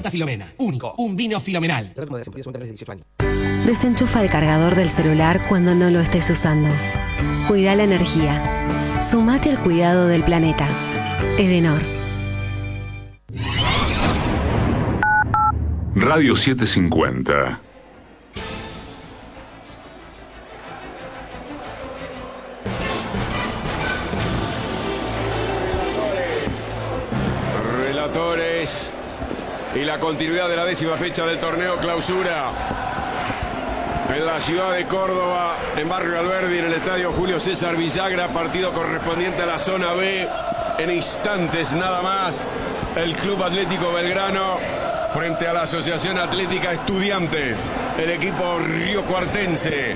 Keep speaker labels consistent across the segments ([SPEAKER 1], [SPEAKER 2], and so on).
[SPEAKER 1] Santa Filomena. Único. Un vino filomenal.
[SPEAKER 2] Desenchufa el cargador del celular cuando no lo estés usando. Cuida la energía. Sumate al cuidado del planeta. Edenor.
[SPEAKER 3] Radio 750.
[SPEAKER 4] Relatores y la continuidad de la 10ª fecha del torneo Clausura en la ciudad de Córdoba, en Barrio Alberdi, en el estadio Julio César Villagra, partido correspondiente a la zona B. En instantes nada más, el Club Atlético Belgrano frente a la Asociación Atlética Estudiante, el equipo riocuartense.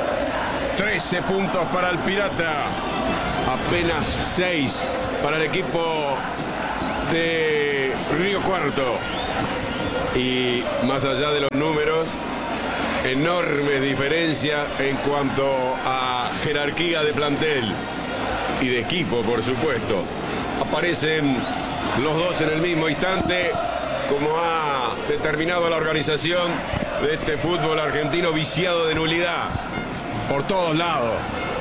[SPEAKER 4] 13 puntos para el Pirata, apenas 6 para el equipo de Río Cuarto. Y más allá de los números, enormes diferencias en cuanto a jerarquía de plantel y de equipo, por supuesto. Aparecen los dos en el mismo instante, como ha determinado la organización de este fútbol argentino viciado de nulidad por todos lados.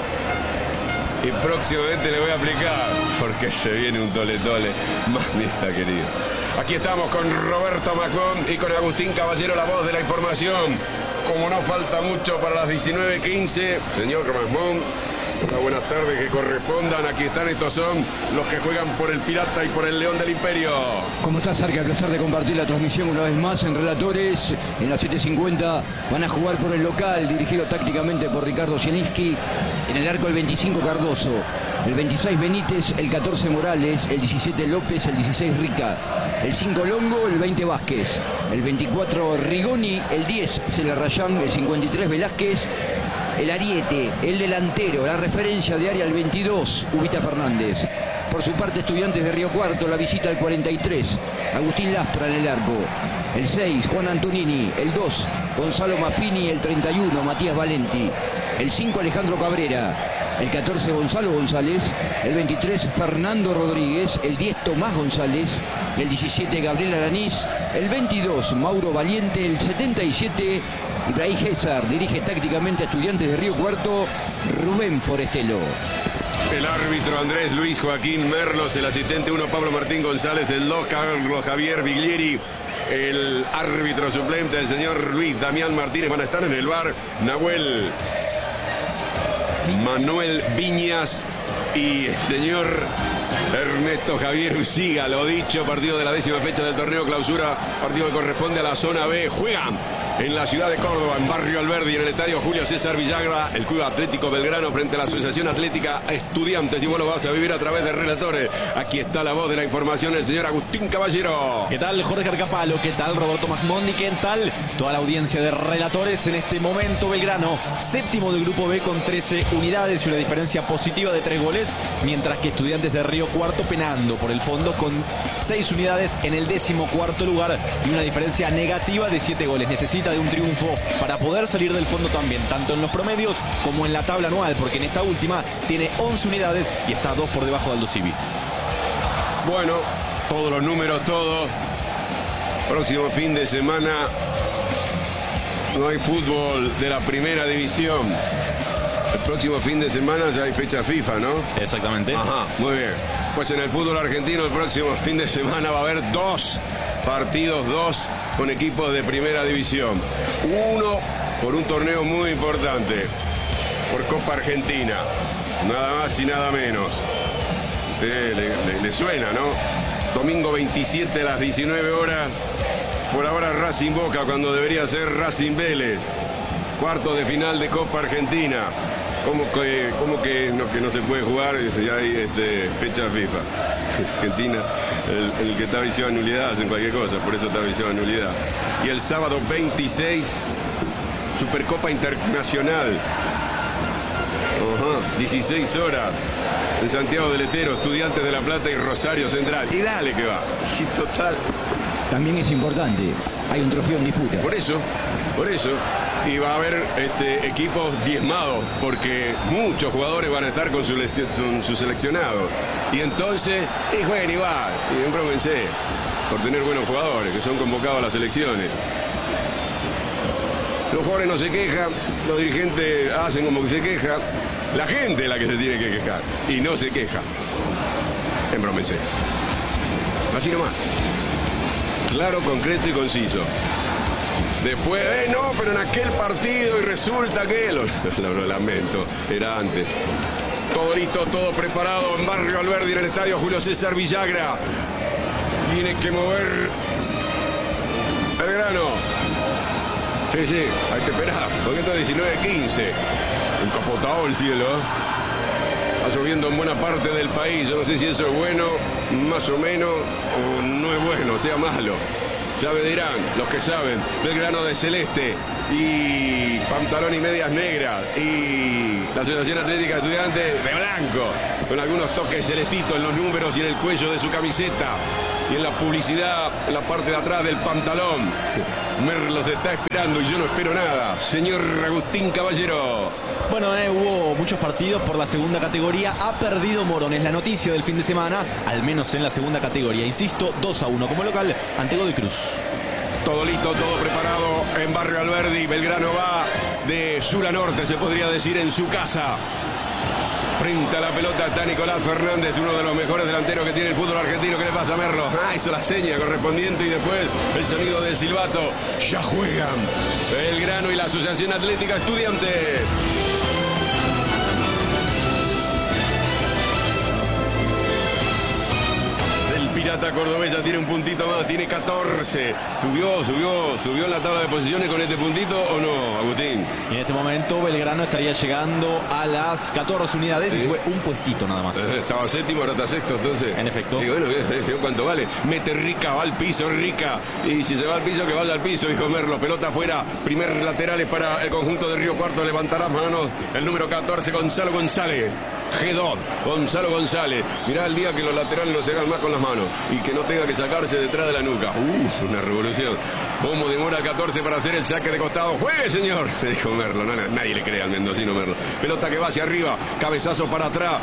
[SPEAKER 4] Y próximamente le voy a aplicar, porque se viene un tole-tole. Mamita querido. Aquí estamos con Roberto Macón y con Agustín Caballero, la voz de la información. Como no falta mucho para las 19:15, señor Macón, las buenas tardes que correspondan. Aquí están, estos son los que juegan por el Pirata y por el León del Imperio.
[SPEAKER 5] ¿Cómo estás, Arca? El placer de compartir la transmisión una vez más en Relatores. En las 7:50 van a jugar por el local, dirigido tácticamente por Ricardo Zielinski. En el arco el 25 Cardoso, el 26 Benítez, el 14 Morales, el 17 López, el 16 Rica, el 5 Longo, el 20 Vázquez, el 24 Rigoni, el 10 Celarrayán, el 53 Velázquez, el ariete, el delantero, la referencia de área el 22, Ubita Fernández. Por su parte, Estudiantes de Río Cuarto, la visita al 43, Agustín Lastra en el arco. El 6, Juan Antonini. El 2, Gonzalo Maffini. El 31, Matías Valenti. El 5, Alejandro Cabrera. El 14, Gonzalo González. El 23, Fernando Rodríguez. El 10, Tomás González. El 17, Gabriel Alanís. El 22, Mauro Valiente. El 77, Ibrahim César. Dirige tácticamente a Estudiantes de Río Cuarto, Rubén Forestelo.
[SPEAKER 4] El árbitro Andrés Luis Joaquín Merlos, el asistente 1 Pablo Martín González, el 2 Carlos Javier Biglieri, el árbitro suplente el señor Luis Damián Martínez. Van a estar en el bar Nahuel Manuel Viñas y el señor Ernesto Javier Uciga. Lo dicho, partido de la 10ª fecha del torneo Clausura, partido que corresponde a la zona B. Juegan en la ciudad de Córdoba, en Barrio Alberdi, en el estadio Julio César Villagra, el Club Atlético Belgrano frente a la Asociación Atlética Estudiantes. Y vos lo vas a vivir a través de Relatores. Aquí está la voz de la información, el señor Agustín Caballero.
[SPEAKER 6] ¿Qué tal, Jorge Arcapalo? ¿Qué tal, Roberto Macmondi? ¿Qué tal toda la audiencia de Relatores? En este momento, Belgrano, séptimo del Grupo B con 13 unidades y una diferencia positiva de 3 goles, mientras que Estudiantes de Río Cuarto penando por el fondo con 6 unidades en el 14º lugar y una diferencia negativa de 7 goles. Necesita de un triunfo para poder salir del fondo también, tanto en los promedios como en la tabla anual, porque en esta última tiene 11 unidades y está 2 por debajo de Aldo Civi.
[SPEAKER 4] Bueno, todos los números, todos. Próximo fin de semana no hay fútbol de la primera división. El próximo fin de semana ya hay fecha FIFA, ¿no?
[SPEAKER 6] Exactamente.
[SPEAKER 4] Ajá, muy bien. Pues en el fútbol argentino el próximo fin de semana va a haber 2 partidos, 2 con equipos de primera división. Uno por un torneo muy importante, por Copa Argentina, nada más y nada menos. Le suena, ¿no? Domingo 27 a las 19 horas. Por ahora Racing Boca, cuando debería ser Racing Vélez. Cuarto de final de Copa Argentina. ¿Cómo que no se puede jugar? Ya hay fecha FIFA. Argentina, el que está visión a nulidad hacen cualquier cosa, por eso está visión a nulidad. Y el sábado 26, Supercopa Internacional. 16 horas. En Santiago del Estero, Estudiantes de La Plata y Rosario Central. Y dale que va. Y total.
[SPEAKER 5] También es importante, hay un trofeo en disputa.
[SPEAKER 4] Por eso. Y va a haber equipos diezmados, porque muchos jugadores van a estar con su seleccionado. Y entonces, jueguen igual, y embrómense. por tener buenos jugadores que son convocados a las selecciones. Los jugadores no se quejan, los dirigentes hacen como que se queja. La gente es la que se tiene que quejar y no se queja. Embrómense. Así nomás. Claro, concreto y conciso. Después, no, pero en aquel partido y resulta que... Lo lamento, era antes. Todo listo, todo preparado en Barrio Alberdi, en el estadio Julio César Villagra. Tiene que mover Belgrano. Sí, hay que esperar, porque esto es 19:15. Encapotado el cielo. Está lloviendo en buena parte del país. Yo no sé si eso es bueno, más o menos, o no es bueno, sea malo. Ya me dirán los que saben. Belgrano de celeste y pantalón y medias negras. Y la Asociación Atlética de Estudiantes de blanco, con algunos toques celestitos en los números y en el cuello de su camiseta. Y en la publicidad, en la parte de atrás del pantalón. Merlos está esperando y yo no espero nada. Señor Agustín Caballero.
[SPEAKER 6] Bueno, hubo muchos partidos por la segunda categoría. Ha perdido Morón, es la noticia del fin de semana, al menos en la segunda categoría. Insisto, 2-1 como local ante Godoy Cruz.
[SPEAKER 4] Todo listo, todo preparado en Barrio Alberdi. Belgrano va de sur a norte, se podría decir, en su casa. Frente a la pelota está Nicolás Fernández, uno de los mejores delanteros que tiene el fútbol argentino. ¿Qué le pasa a Merlo? Hizo la seña correspondiente y después el sonido del silbato. Ya juegan Belgrano y la Asociación Atlética Estudiantes. Pirata Cordobés ya tiene un puntito más, tiene 14. Subió en la tabla de posiciones con este puntito, ¿o no, Agustín?
[SPEAKER 6] En este momento Belgrano estaría llegando a las 14 unidades, ¿sí? Y sube un puestito nada más.
[SPEAKER 4] Estaba séptimo, ahora está sexto, entonces.
[SPEAKER 6] En efecto.
[SPEAKER 4] Y bueno, ¿cuánto vale? Mete Rica, va al piso, Rica. Y si se va al piso, que vaya al piso, dijo Merlo. Pelota afuera, primer laterales para el conjunto de Río Cuarto. Levantará manos el número 14, Gonzalo González. G2, Gonzalo González. Mirá el día que los laterales no se hagan más con las manos y que no tenga que sacarse detrás de la nuca. Una revolución. ¿Cómo demora el 14 para hacer el saque de costado? ¡Juegue, señor! Le dijo Merlo. Nadie le cree al mendocino Merlo. Pelota que va hacia arriba. Cabezazo para atrás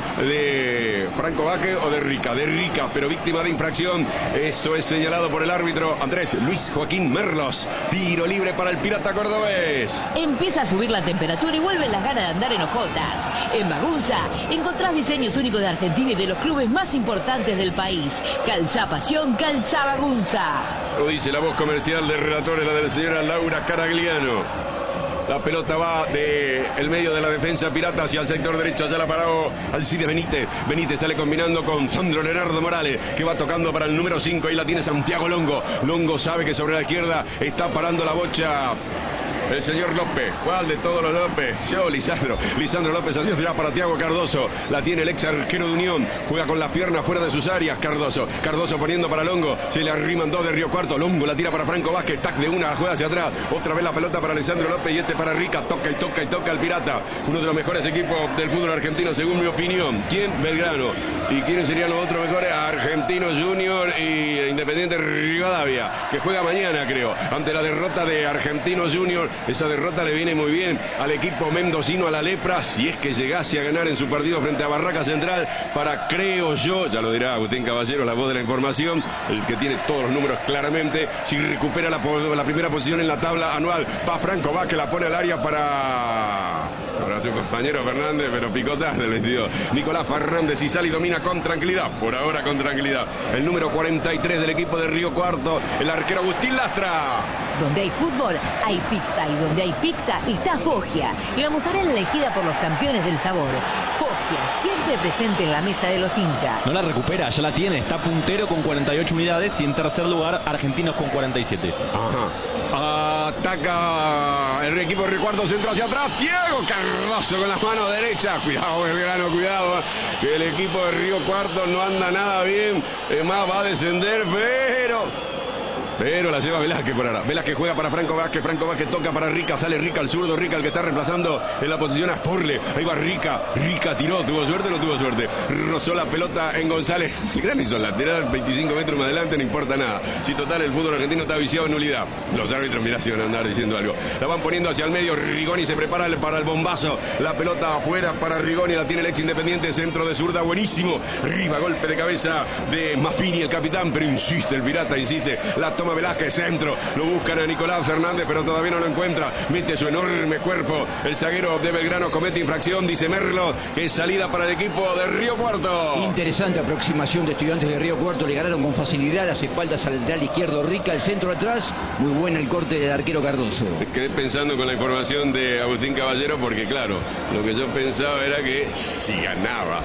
[SPEAKER 4] de Franco Vázquez o de Rica. De Rica, pero víctima de infracción. Eso es señalado por el árbitro Andrés Luis Joaquín Merlos. Tiro libre para el Pirata Cordobés.
[SPEAKER 7] Empieza a subir la temperatura y vuelven las ganas de andar en hojotas. En Magunza encontrás diseños únicos de Argentina y de los clubes más importantes del país. Calzá Pasión, Calzá Magunza.
[SPEAKER 4] Lo dice la voz comercial de relatores, la de la señora Laura Caragliano. La pelota va del medio de la defensa pirata hacia el sector derecho. Allá la parado Alcides Benítez. Benítez sale combinando con Sandro Leonardo Morales, que va tocando para el número 5. Ahí la tiene Santiago Longo. Longo sabe que sobre la izquierda está parando la bocha el señor López. ¿Cuál de todos los López? Yo, Lisandro. Lisandro López así será para Tiago Cardoso. La tiene el ex arquero de Unión. Juega con las piernas fuera de sus áreas. Cardoso. Cardoso poniendo para Longo. Se le arriman dos de Río Cuarto. Longo la tira para Franco Vázquez. Tac de una, juega hacia atrás. Otra vez la pelota para Lisandro López y este para Rica. Toca y toca y toca al Pirata. Uno de los mejores equipos del fútbol argentino, según mi opinión. ¿Quién? Belgrano. ¿Y quiénes serían los otros mejores? Argentinos Junior y Independiente Rivadavia, que juega mañana, creo, ante la derrota de Argentinos Junior. Esa derrota le viene muy bien al equipo mendocino, a la Lepra, si es que llegase a ganar en su partido frente a Barraca Central, para, creo yo, ya lo dirá Agustín Caballero, la voz de la información, el que tiene todos los números claramente, si recupera la primera posición en la tabla anual. Va Franco Vázquez, la pone al área para su compañero Fernández, pero picotas del 22. Nicolás Fernández y sale y domina con tranquilidad, por ahora con tranquilidad. El número 43 del equipo de Río Cuarto, el arquero Agustín Lastra.
[SPEAKER 7] Donde hay fútbol, hay pizza. Y donde hay pizza, está Foggia. La mozzarella elegida por los campeones del sabor. Foggia, siempre presente en la mesa de los hinchas.
[SPEAKER 6] No la recupera, ya la tiene. Está puntero con 48 unidades y en tercer lugar, Argentinos con 47.
[SPEAKER 4] Ajá. Ataca el equipo de Río Cuarto, centro hacia atrás. Tiago Cardoso con las manos derechas. Cuidado, Belgrano, cuidado. Que el equipo de Río Cuarto no anda nada bien. Es más, va a descender, pero Pero la lleva Velázquez por ahora. Velázquez juega para Franco Vázquez. Franco Vázquez toca para Rica. Sale Rica al zurdo. Rica el que está reemplazando en la posición a Sporle. Ahí va Rica. Rica tiró. ¿Tuvo suerte o no tuvo suerte? Rozó la pelota en González. El gran hizo lateral. 25 metros más adelante. No importa nada. Si total el fútbol argentino está viciado en nulidad. Los árbitros, mirá si van a andar diciendo algo. La van poniendo hacia el medio. Rigoni se prepara para el bombazo. La pelota afuera para Rigoni. La tiene el ex Independiente. Centro de zurda. Buenísimo. Arriba. Golpe de cabeza de Maffini, el capitán. Pero insiste el pirata. Insiste. La toma Velázquez. Centro. Lo buscan a Nicolás Fernández. Pero todavía no lo encuentra. Mete su enorme cuerpo. El zaguero de Belgrano comete infracción. Dice Merlo que es salida para el equipo de Río Cuarto.
[SPEAKER 5] Interesante aproximación de Estudiantes de Río Cuarto. Le ganaron con facilidad las espaldas al lateral izquierdo Rica. El centro atrás. Muy bueno el corte del arquero Cardoso.
[SPEAKER 4] Quedé pensando con la información de Agustín Caballero porque claro, lo que yo pensaba era que si ganaba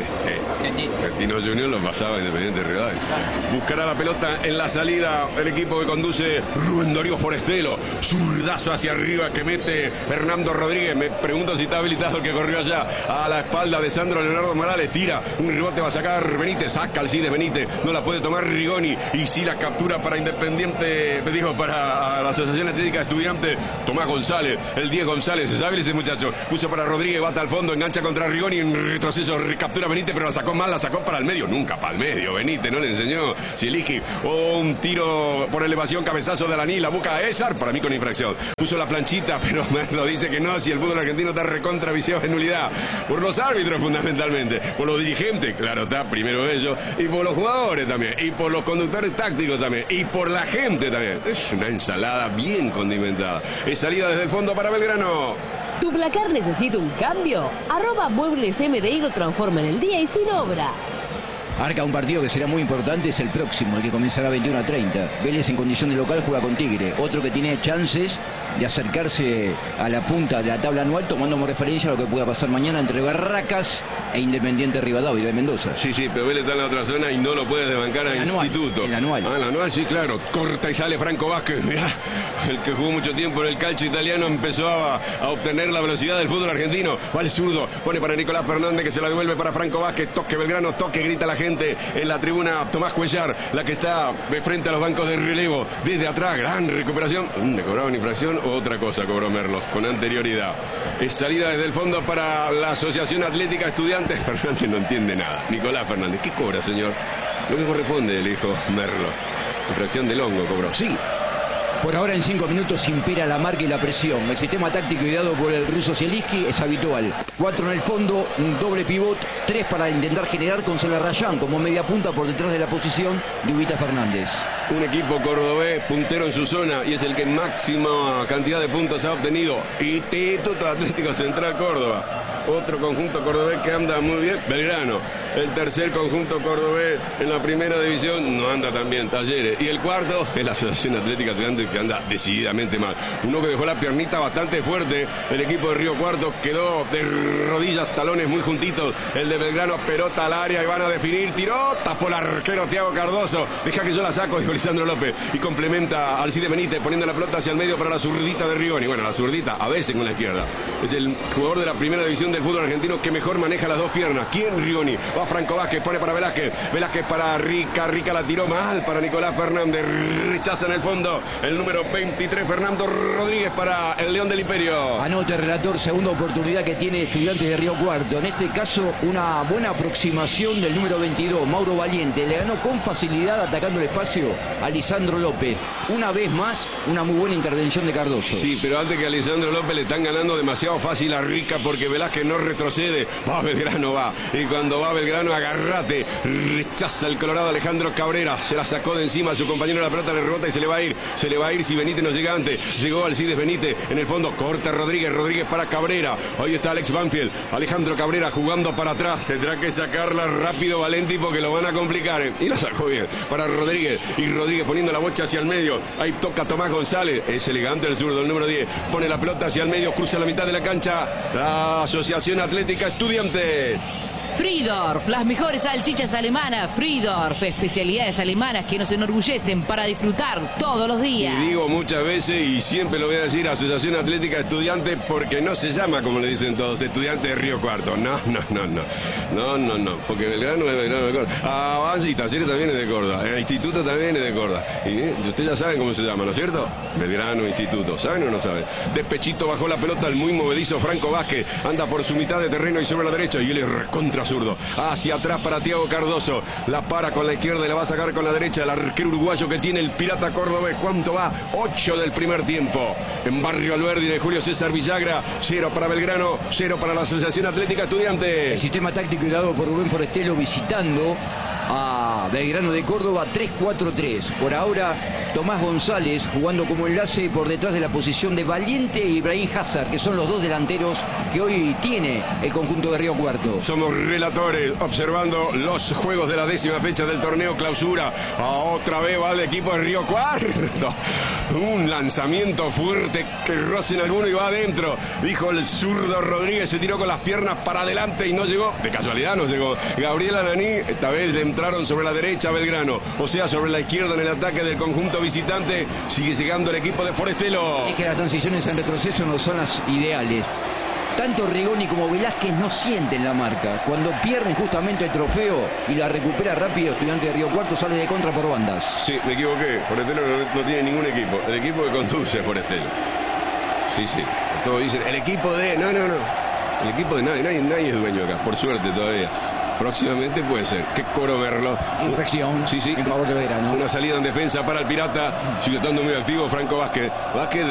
[SPEAKER 4] Argentino Junior lo pasaba Independiente Rivadavia. Buscará la pelota en la salida el equipo que conduce Rubén Darío Forestelo. Zurdazo hacia arriba que mete Fernando Rodríguez. Me pregunto si está habilitado el que corrió allá a la espalda de Sandro Leonardo Morales. Tira, un rebote va a sacar Benítez. Saca al Cides Benítez. No la puede tomar Rigoni. Y si la captura para Independiente, para la Asociación Atlética Estudiante, Tomás González. El 10 González. Es hábil ese muchacho. Puso para Rodríguez, bata al fondo, engancha contra Rigoni. En retroceso recaptura Benítez, pero la sacó mal, la sacó para el medio. Nunca para el medio. Benítez no le enseñó. Zielinski. Un tiro por elevación, cabezazo de Alaní. La busca a Ezar. Para mí con infracción. Puso la planchita, pero lo dice que no. Si el fútbol argentino está recontra viciado en nulidad. Por los árbitros fundamentalmente. Por los dirigentes, claro está, primero ellos. Y por los jugadores también. Y por los conductores tácticos también. Y por la gente también. Es una ensalada bien condimentada. Es salida desde el fondo para Belgrano.
[SPEAKER 7] ¿Tu placar necesita un cambio? @Muebles MDI lo transforma en el día y sin obra.
[SPEAKER 5] Arca un partido que será muy importante, es el próximo, el que comenzará a 21:30. Vélez en condición de local juega con Tigre. Otro que tiene chances de acercarse a la punta de la tabla anual, tomando como referencia lo que pueda pasar mañana entre Barracas e Independiente Rivadavia de Mendoza.
[SPEAKER 4] Sí, pero Vélez está en la otra zona y no lo puede desbancar a Instituto.
[SPEAKER 5] El anual.
[SPEAKER 4] El anual, sí, claro. Corta y sale Franco Vázquez. Mirá, el que jugó mucho tiempo en el calcio italiano empezó a obtener la velocidad del fútbol argentino. Va el zurdo, pone para Nicolás Fernández que se la devuelve para Franco Vázquez. Toque Belgrano, toque, grita la gente en la tribuna. Tomás Cuellar, la que está de frente a los bancos de relevo. Desde atrás, gran recuperación. ¿Le cobraban infracción o otra cosa cobró Merlos con anterioridad? Es salida desde el fondo para la Asociación Atlética Estudiantes. Fernández no entiende nada. Nicolás Fernández, ¿qué cobra, señor? Lo que corresponde, le dijo Merlo. Infracción del hongo cobró. Sí.
[SPEAKER 5] Por ahora en 5 minutos impera la marca y la presión. El sistema táctico ideado por el ruso Zielinski es habitual. 4 en el fondo, un doble pivot, 3 para intentar generar con Celarrayán como media punta por detrás de la posición de Ubita Fernández.
[SPEAKER 4] Un equipo cordobés puntero en su zona y es el que máxima cantidad de puntos ha obtenido. Instituto Atlético Central Córdoba. Otro conjunto cordobés que anda muy bien, Belgrano. El tercer conjunto cordobés en la primera división no anda tan bien, Talleres. Y el cuarto es la Asociación Atlética Estudiantes que anda decididamente mal. Uno que dejó la piernita bastante fuerte. El equipo de Río Cuarto quedó de rodillas, talones muy juntitos. El de Belgrano, pelota al área y van a definir. Tiró, tapó el arquero Thiago Cardoso. Deja que yo la saco, dijo Lisandro López. Y complementa al Cide Benítez poniendo la pelota hacia el medio para la zurdita de Rigoni. Bueno, la zurdita a veces con la izquierda. Es el jugador de la primera división del fútbol argentino que mejor maneja las dos piernas. ¿Quién? Rigoni. Va Franco Vázquez, pone para Velázquez. Velázquez para Rica. Rica la tiró mal para Nicolás Fernández. Rechaza en el fondo el número 23, Fernando Rodríguez para el León del Imperio.
[SPEAKER 5] Anote, relator, segunda oportunidad que tiene Estudiantes de Río Cuarto. En este caso, una buena aproximación del número 22, Mauro Valiente. Le ganó con facilidad atacando el espacio a Lisandro López. Una vez más, una muy buena intervención de Cardoso.
[SPEAKER 4] Sí, pero antes que a Lisandro López le están ganando demasiado fácil a Rica porque Velázquez no retrocede. Va Belgrano, va. Y cuando va Belgrano, agárrate. Rechaza el colorado Alejandro Cabrera. Se la sacó de encima a su compañero, la pelota le rebota y se le va a ir. Se le va a ir si Benítez no llega antes. Llegó Alcides Benítez en el fondo. Corta Rodríguez. Rodríguez para Cabrera. Ahí está Alex Banfield. Alejandro Cabrera jugando para atrás. Tendrá que sacarla rápido Valenti porque lo van a complicar. Y la sacó bien para Rodríguez. Y Rodríguez poniendo la bocha hacia el medio. Ahí toca Tomás González. Es elegante el zurdo, el número 10. Pone la pelota hacia el medio. Cruza la mitad de la cancha. La Asociación Atlética Estudiantes.
[SPEAKER 7] Friedorf, las mejores salchichas alemanas. Friedorf, especialidades alemanas que nos enorgullecen para disfrutar todos los días.
[SPEAKER 4] Y digo muchas veces, y siempre lo voy a decir, Asociación Atlética Estudiante, porque no se llama, como le dicen todos, Estudiante de Río Cuarto. No, porque Belgrano es Belgrano de Córdoba. Y Talleres también es de Córdoba. El Instituto también es de Córdoba. Y ustedes ya saben cómo se llama, ¿no es cierto? Belgrano, Instituto. ¿Saben o no saben? Despechito bajó la pelota el muy movedizo Franco Vázquez. Anda por su mitad de terreno y sobre la derecha. Y él es contra zurdo. Hacia atrás para Tiago Cardoso. La para con la izquierda y la va a sacar con la derecha. El arquero uruguayo que tiene el Pirata cordobés. ¿Cuánto va? 8 del primer tiempo. En Barrio Alberdi, en el Julio César Villagra. 0 para Belgrano, 0 para la Asociación Atlética Estudiante.
[SPEAKER 5] El sistema táctico dado por Rubén Forestelo visitando a Belgrano de Córdoba, 3-4-3. Por ahora, Tomás González jugando como enlace por detrás de la posición de Valiente y Ibrahim Hazard, que son los dos delanteros que hoy tiene el conjunto de Río Cuarto.
[SPEAKER 4] Somos relatores observando los juegos de la 10ª fecha del torneo clausura. Otra vez va el equipo de Río Cuarto. Un lanzamiento fuerte que rocen alguno y va adentro. Dijo el zurdo Rodríguez, se tiró con las piernas para adelante y no llegó. De casualidad no llegó. Gabriel Alaní, esta vez le entraron sobre la derecha a Belgrano. O sea, sobre la izquierda en el ataque del conjunto visitante. Sigue llegando el equipo de Forestelo.
[SPEAKER 5] Es que las transiciones en retroceso no son las ideales. Tanto Rigoni como Velázquez no sienten la marca. Cuando pierden justamente el trofeo y la recupera rápido, Estudiante de Río Cuarto sale de contra por bandas.
[SPEAKER 4] Sí, me equivoqué. Forestelo no tiene ningún equipo. El equipo que conduce Forestelo. Sí. Todos dicen, el equipo de... No. El equipo de nadie es dueño acá, por suerte todavía. Próximamente puede ser. Qué coro verlo.
[SPEAKER 5] Infracción
[SPEAKER 4] sí.
[SPEAKER 5] En favor de Belgrano.
[SPEAKER 4] Una salida en defensa para el Pirata. Sigue estando muy activo Franco Vázquez. Vázquez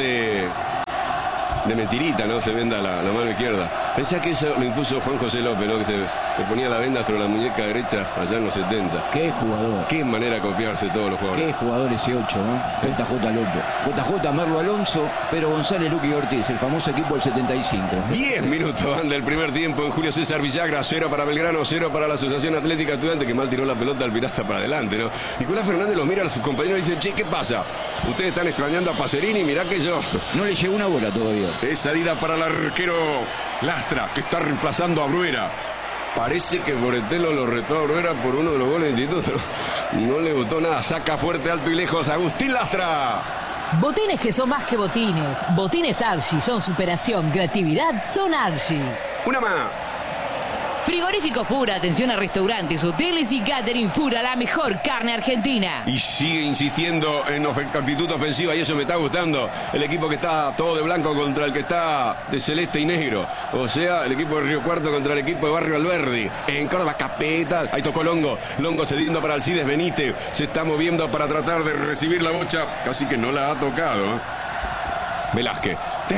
[SPEAKER 4] de mentirita, ¿no? Se venda la mano izquierda. Pensá que eso lo impuso Juan José López, ¿no? Que se ponía la venda sobre la muñeca derecha allá en los 70.
[SPEAKER 5] Qué jugador.
[SPEAKER 4] Qué manera de copiarse todos los jugadores.
[SPEAKER 5] Qué jugador ese 8, ¿no? JJ López. JJ Merlo Alonso, Pero González, Luqui Ortiz, el famoso equipo del 75.
[SPEAKER 4] 10 minutos van del primer tiempo en Julio César Villagra. 0 para Belgrano, 0 para la Asociación Atlética Estudiante, que mal tiró la pelota al Pirata para adelante, ¿no? Nicolás Fernández los mira a sus compañeros y dice, che, ¿qué pasa? Ustedes están extrañando a Pacerini, mirá que yo...
[SPEAKER 5] No le llegó una bola todavía.
[SPEAKER 4] Es salida para el arquero Lastra, que está reemplazando a Bruera. Parece que Forestelo lo retó a Bruera por uno de los goles del Instituto. No le gustó nada. Saca fuerte, alto y lejos Agustín Lastra.
[SPEAKER 7] Botines que son más que botines. Botines Archie son superación, creatividad, son Archie.
[SPEAKER 4] Una más.
[SPEAKER 7] Frigorífico Fura, atención a restaurantes, hoteles y catering. Fura, la mejor carne argentina.
[SPEAKER 4] Y sigue insistiendo en actitud ofensiva y eso me está gustando. El equipo que está todo de blanco contra el que está de celeste y negro. O sea, el equipo de Río Cuarto contra el equipo de Barrio Alberdi. En Córdoba, Capeta. Ahí tocó Longo. Longo cediendo para Alcides Benítez. Se está moviendo para tratar de recibir la bocha. Casi que no la ha tocado. Velázquez.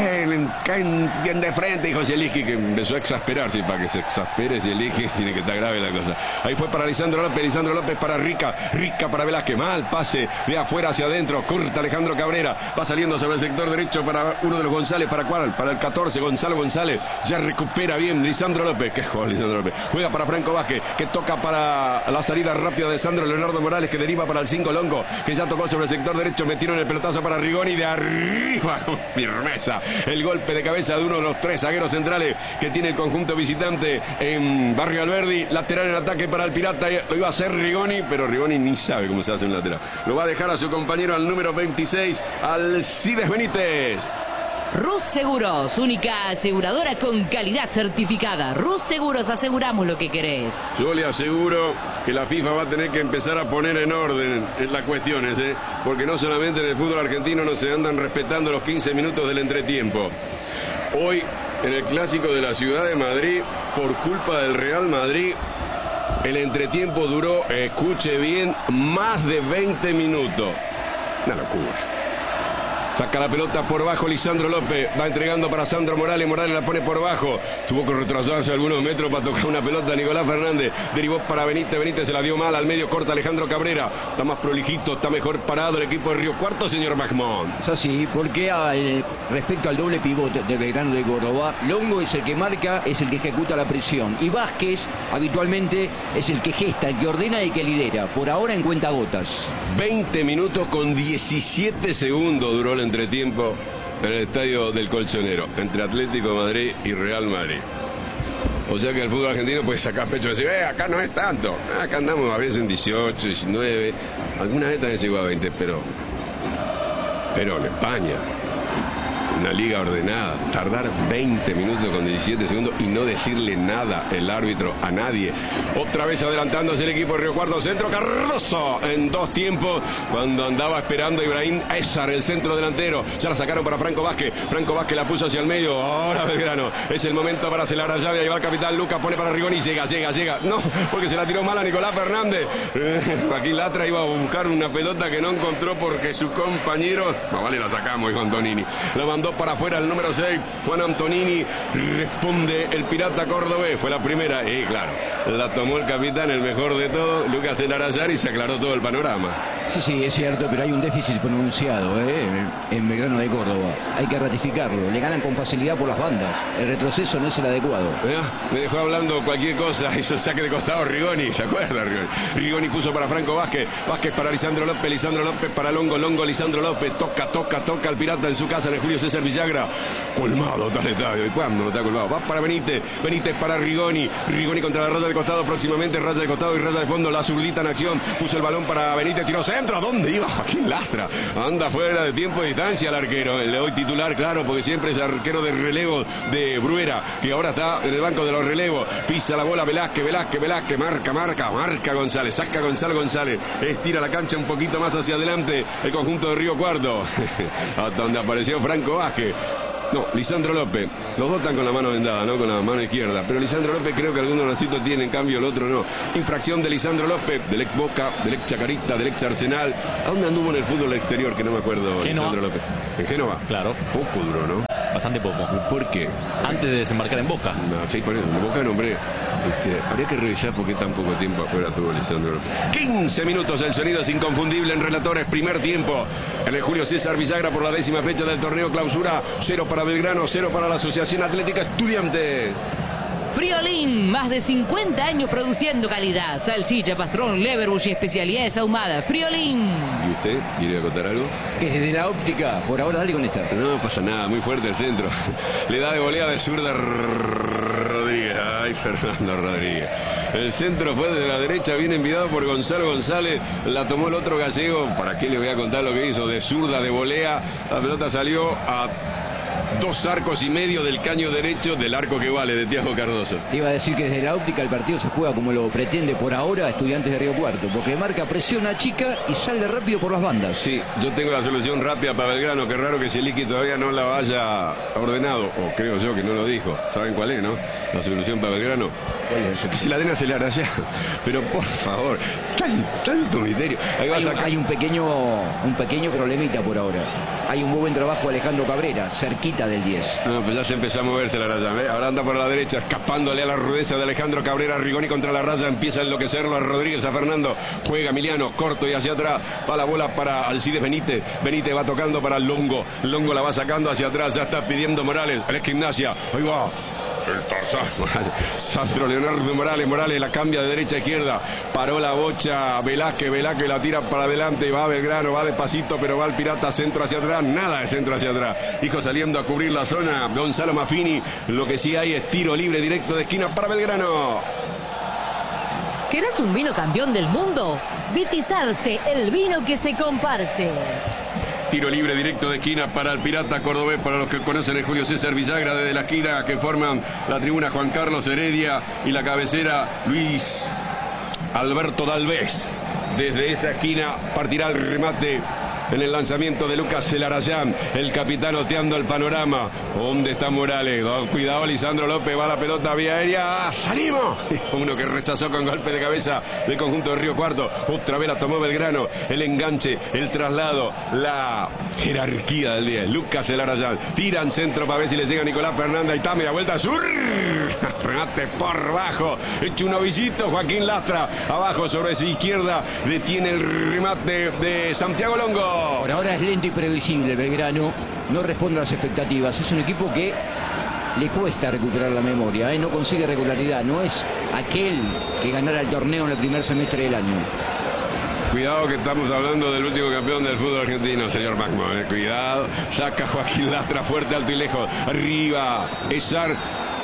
[SPEAKER 4] Caen bien de frente, dijo Zielinski, que empezó a exasperarse. Para que se exaspere Zielinski tiene que estar grave la cosa. Ahí fue para Lisandro López para Rica para Velázquez, mal pase de afuera hacia adentro, corta Alejandro Cabrera, va saliendo sobre el sector derecho para uno de los González, ¿para cuál? Para el 14, Gonzalo González, ya recupera bien Lisandro López, qué juega Lisandro López, juega para Franco Vázquez, que toca para la salida rápida de Sandro Leonardo Morales, que deriva para el 5 Longo, que ya tocó sobre el sector derecho, metieron el pelotazo para Rigoni de arriba, con firmeza. El golpe de cabeza de uno de los 3 zagueros centrales que tiene el conjunto visitante en Barrio Alberdi. Lateral en ataque para el Pirata. Lo iba a hacer Rigoni, pero Rigoni ni sabe cómo se hace un lateral. Lo va a dejar a su compañero al número 26, Alcides Benítez.
[SPEAKER 7] Rus Seguros, única aseguradora con calidad certificada. Rus Seguros, aseguramos lo que querés.
[SPEAKER 4] Yo le aseguro que la FIFA va a tener que empezar a poner en orden las cuestiones, porque no solamente en el fútbol argentino no se andan respetando los 15 minutos del entretiempo. Hoy, en el clásico de la ciudad de Madrid, por culpa del Real Madrid, el entretiempo duró, escuche bien, más de 20 minutos. Una locura. Saca la pelota por bajo Lisandro López. Va entregando para Sandro Morales. Morales la pone por bajo. Tuvo que retrasarse algunos metros para tocar una pelota. Nicolás Fernández derivó para Benítez. Benítez se la dio mal. Al medio corta Alejandro Cabrera. Está más prolijito, está mejor parado el equipo de Río Cuarto, señor Magmón.
[SPEAKER 5] Es así, porque respecto al doble pivote de Belgrano de Córdoba, Longo es el que marca, es el que ejecuta la presión. Y Vázquez habitualmente es el que gesta, el que ordena y el que lidera. Por ahora en cuentagotas.
[SPEAKER 4] 20 minutos con 17 segundos duró el entretiempo en el estadio del Colchonero, entre Atlético de Madrid y Real Madrid. O sea que el fútbol argentino puede sacar pecho y decir, acá no es tanto. Acá andamos a veces en 18, 19. Alguna vez también llegó a 20, pero en España, una liga ordenada, tardar 20 minutos con 17 segundos y no decirle nada el árbitro a nadie. Otra vez adelantándose el equipo de Río Cuarto, centro Cardoso en 2 tiempos, cuando andaba esperando a Ibrahim Ezar, el centro delantero. Ya la sacaron para Franco Vázquez. Franco Vázquez la puso hacia el medio. Ahora Belgrano. Es el momento para acelerar la llave. Ahí va el capitán Lucas, pone para Rigoni. Llega. No, porque se la tiró mal a Nicolás Fernández. Joaquín Lastra iba a buscar una pelota que no encontró porque su compañero... vale, la sacamos, dijo Antonini. La mandó para afuera el número 6, Juan Antonini. Responde el pirata cordobés. Fue la primera. Y claro, la tomó el capitán, el mejor de todo, Lucas El Arayar, y se aclaró todo el panorama.
[SPEAKER 5] Sí, es cierto, pero hay un déficit pronunciado en Belgrano de Córdoba. Hay que ratificarlo. Le ganan con facilidad por las bandas. El retroceso no es el adecuado.
[SPEAKER 4] Me dejó hablando cualquier cosa. Hizo saque de costado Rigoni. ¿Se acuerda, Rigoni? Rigoni puso para Franco Vázquez. Vázquez para Lisandro López. Lisandro López para Longo. Lisandro López. Toca al pirata en su casa, en el Julio César Villagra. Colmado tal estadio. ¿Y cuándo no está colmado? Va para Benítez. Benítez para Rigoni. Rigoni contra la raya de costado. Próximamente raya de costado y raya de fondo. La zurdita en acción. Puso el balón para Benítez. Tiró centro. ¿A dónde iba Joaquín Lastra? Anda fuera de tiempo y distancia el arquero. Le doy titular, claro, porque siempre es arquero de relevo de Bruera, y ahora está en el banco de los relevos. Pisa la bola Velázquez. Marca González. Saca González. Estira la cancha un poquito más hacia adelante el conjunto de Río Cuarto. Hasta donde apareció Franco Vázquez. No, Lisandro López. Los dos están con la mano vendada, ¿no? Con la mano izquierda. Pero Lisandro López creo que algunos nacitos tienen, en cambio el otro no. Infracción de Lisandro López, del ex Boca, del ex Chacarita, del ex Arsenal. ¿A dónde anduvo en el fútbol exterior? Que no me acuerdo,
[SPEAKER 6] Génova.
[SPEAKER 4] Lisandro López. ¿En Génova?
[SPEAKER 6] Claro.
[SPEAKER 4] Poco duró, ¿no?
[SPEAKER 6] Bastante poco.
[SPEAKER 4] ¿Por qué?
[SPEAKER 6] Antes de desembarcar en Boca.
[SPEAKER 4] No, sí, por eso. En Boca nombré. Habría que revisar por qué tan poco tiempo afuera tuvo Lisandro López. 15 minutos, el sonido es inconfundible en Relatores, primer tiempo. En el Julio César Villagra por la 10ª fecha del torneo clausura. 0 para Belgrano, 0 para la Asociación Atlética Estudiante.
[SPEAKER 7] Friolín, más de 50 años produciendo calidad. Salchicha, pastrón, leverbush y especialidades ahumadas. Friolín.
[SPEAKER 4] ¿Y usted quiere acotar algo?
[SPEAKER 5] Que desde la óptica, por ahora dale con esta.
[SPEAKER 4] No pasa nada, muy fuerte el centro. Le da de volea de zurda Rodríguez. Ay, Fernando Rodríguez. El centro fue de la derecha, bien enviado por Gonzalo González. La tomó el otro gallego. ¿Para qué le voy a contar lo que hizo? De zurda, de volea. La pelota salió a 2 arcos y medio del caño derecho del arco que vale de Thiago Cardoso.
[SPEAKER 5] Te iba a decir que desde la óptica el partido se juega como lo pretende por ahora Estudiantes de Río Cuarto, porque marca, presiona, chica y sale rápido por las bandas.
[SPEAKER 4] Sí, yo tengo la solución rápida para Belgrano. Qué raro que Zielinski todavía no la haya ordenado, o creo yo que no lo dijo. ¿Saben cuál es, no? La solución para Belgrano. Que si la den acelerar allá. Pero por favor, tanto misterio.
[SPEAKER 5] Hay un pequeño problemita por ahora. Hay un muy buen trabajo de Alejandro Cabrera, cerquita del 10.
[SPEAKER 4] No, pues ya se empezó a moverse la raya. Ahora anda por la derecha, escapándole a la rudeza de Alejandro Cabrera. Rigoni contra la raya, empieza a enloquecerlo a Rodríguez, a Fernando. Juega Emiliano, corto y hacia atrás. Va la bola para Alcides Benítez. Benítez va tocando para Longo. Longo la va sacando hacia atrás. Ya está pidiendo Morales. El ex Gimnasia. Ahí va. El Tarzán Morales. Sandro Leonardo Morales la cambia de derecha a izquierda. Paró la bocha Velázquez la tira para adelante. Va Belgrano, va despacito, pero va el pirata centro hacia atrás. Nada de centro hacia atrás. Hijo saliendo a cubrir la zona. Gonzalo Maffini. Lo que sí hay es tiro libre directo de esquina para Belgrano.
[SPEAKER 7] ¿Querés un vino campeón del mundo? Vitizarte, el vino que se comparte.
[SPEAKER 4] Tiro libre directo de esquina para el pirata cordobés, para los que conocen el Julio César Villagra, desde la esquina que forman la tribuna Juan Carlos Heredia y la cabecera Luis Alberto Dalvez. Desde esa esquina partirá el remate en el lanzamiento de Lucas El Arayán, el capitán oteando el panorama. ¿Dónde está Morales? Cuidado, Lisandro López, va la pelota vía aérea. ¡Salimos! Uno que rechazó con golpe de cabeza del conjunto de Río Cuarto. Otra vez la tomó Belgrano. El enganche, el traslado, la jerarquía del 10. Lucas El Arayán. Tiran centro para ver si le llega Nicolás Fernández. Ahí está, media vuelta. ¡Sur! Remate por bajo. Hecho un novicito. Joaquín Lastra. Abajo sobre su izquierda. Detiene el remate de Santiago Longo.
[SPEAKER 5] Por ahora es lento y previsible Belgrano, no responde a las expectativas. Es un equipo que le cuesta recuperar la memoria, no consigue regularidad, no es aquel que ganara el torneo en el primer semestre del año.
[SPEAKER 4] Cuidado que estamos hablando del último campeón del fútbol argentino, señor Macmon. Cuidado, saca Joaquín Lastra fuerte, alto y lejos. Arriba, Ezar.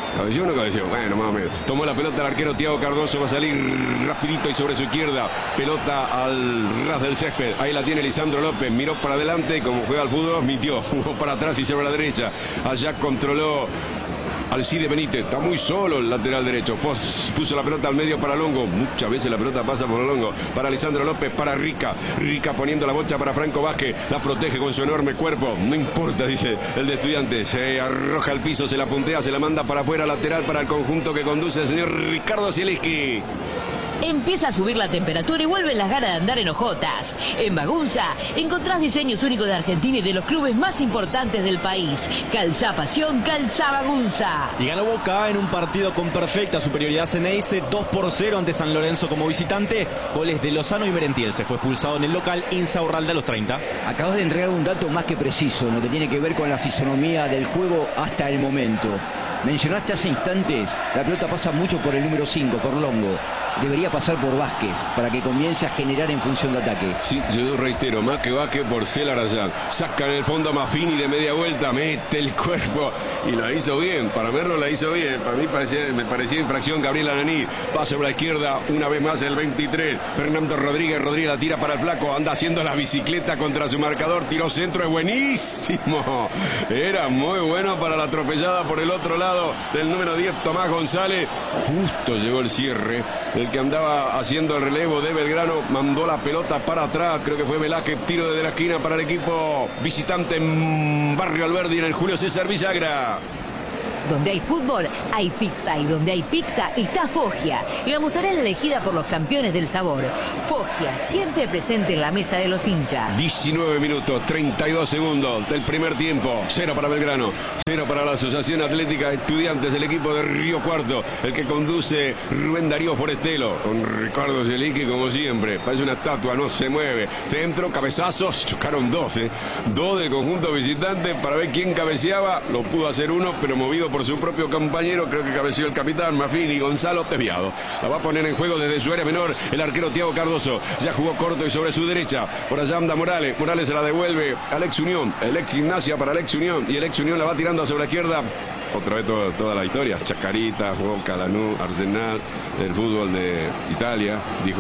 [SPEAKER 4] ¿Cabeció o no cabeció? Bueno, más o menos. Tomó la pelota el arquero Thiago Cardoso, va a salir rapidito y sobre su izquierda. Pelota al ras del césped. Ahí la tiene Lisandro López. Miró para adelante, como juega al fútbol, mintió. Jugó para atrás y sobre la derecha. Allá controló Alcide Benítez. Está muy solo el lateral derecho. Puso la pelota al medio para Longo. Muchas veces la pelota pasa por Longo. Para Lisandro López, para Rica. Rica poniendo la bocha para Franco Vázquez. La protege con su enorme cuerpo. No importa, dice el de Estudiantes. Se arroja al piso, se la puntea, se la manda para afuera, lateral para el conjunto que conduce el señor Ricardo Zielinski.
[SPEAKER 7] Empieza a subir la temperatura y vuelven las ganas de andar en hojotas. En Magunza encontrás diseños únicos de Argentina y de los clubes más importantes del país. Calzá Pasión, Calzá Magunza.
[SPEAKER 6] Y ganó Boca en un partido con perfecta superioridad Ceneice, 2-0 ante San Lorenzo como visitante. Goles de Lozano y Merentiel. Se fue expulsado en el local Insaurralde a los 30.
[SPEAKER 5] Acabas de entregar un dato más que preciso en lo que tiene que ver con la fisonomía del juego hasta el momento. Mencionaste hace instantes, la pelota pasa mucho por el número 5, por Longo. Debería pasar por Vázquez para que comience a generar en función de ataque.
[SPEAKER 4] Sí, yo reitero, más que Vázquez por Celarayán. Saca en el fondo a Maffini de media vuelta, mete el cuerpo y la hizo bien. Para verlo la hizo bien. Para mí me parecía infracción Gabriel Ananí. Va sobre la izquierda, una vez más el 23. Fernando Rodríguez la tira para el flaco. Anda haciendo la bicicleta contra su marcador. Tiró centro, es buenísimo. Era muy bueno para la atropellada por el otro lado del número 10, Tomás González. Justo llegó el cierre. El que andaba haciendo el relevo de Belgrano mandó la pelota para atrás. Creo que fue Velázquez. Tiro desde la esquina para el equipo visitante en Barrio Alberdi en el Julio César Villagra.
[SPEAKER 7] Donde hay fútbol, hay pizza. Y donde hay pizza, está Foggia. La mozzarella elegida por los campeones del sabor. Foggia, siempre presente en la mesa de los hinchas.
[SPEAKER 4] 19 minutos, 32 segundos del primer tiempo. 0 para Belgrano, 0 para la Asociación Atlética Estudiantes, el equipo de Río Cuarto. El que conduce Rubén Darío Forestelo. Con Ricardo Zielinski como siempre. Parece una estatua, no se mueve. Centro, cabezazos. Chocaron 12. 2 del conjunto visitante para ver quién cabeceaba. Lo pudo hacer uno, pero movido por su propio compañero. Creo que cabeció el capitán Maffini. Gonzalo desviado. La va a poner en juego desde su área menor el arquero Thiago Cardoso. Ya jugó corto y sobre su derecha. Por allá anda Morales. Morales se la devuelve al ex Unión. El ex Gimnasia para el ex Unión. Y el ex Unión la va tirando sobre la izquierda. Otra vez toda la historia. Chacarita, Boca, Lanús, Arsenal, el fútbol de Italia, dijo